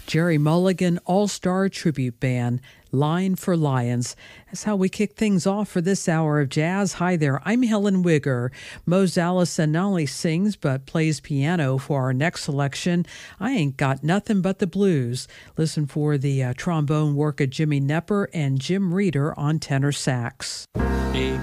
Jerry Mulligan All-Star Tribute Band, Line for Lions. That's how we kick things off for this hour of jazz. Hi there, I'm Helen Wigger. Mose Allison not only sings but plays piano for our next selection. I Ain't Got Nothing But the Blues. Listen for the trombone work of Jimmy Nepper and Jim Reeder on tenor sax. Ain't